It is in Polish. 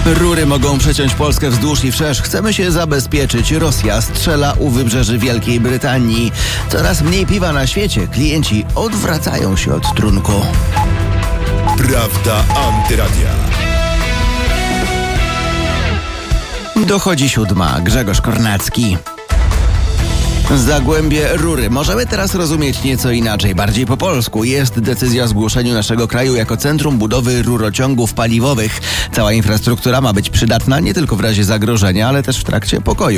Rury mogą przeciąć Polskę wzdłuż i wszerz. Chcemy się zabezpieczyć. Rosja strzela u wybrzeży Wielkiej Brytanii. Coraz mniej piwa na świecie. Klienci odwracają się od trunku. Prawda Antyradia. Dochodzi 7. Grzegorz Kornacki. Zagłębie Rury. Możemy teraz rozumieć nieco inaczej, bardziej po polsku. Jest decyzja o zgłoszeniu naszego kraju jako centrum budowy rurociągów paliwowych. Cała infrastruktura ma być przydatna nie tylko w razie zagrożenia, ale też w trakcie pokoju.